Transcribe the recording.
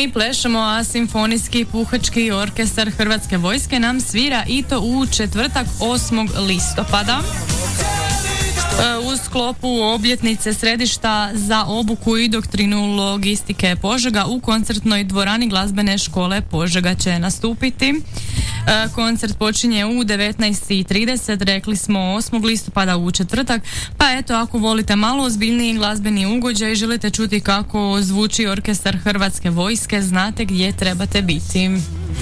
Mi plešemo, a Simfonijski puhački orkestar Hrvatske vojske nam svira i to u četvrtak 8. listopada. U sklopu obljetnice središta za obuku i doktrinu logistike Požega u koncertnoj dvorani glazbene škole Požega će nastupiti. Koncert počinje u 19:30, rekli smo 8. listopada u četvrtak, pa eto, ako volite malo ozbiljniji glazbeni ugođaj i želite čuti kako zvuči orkestar Hrvatske vojske, znate gdje trebate biti.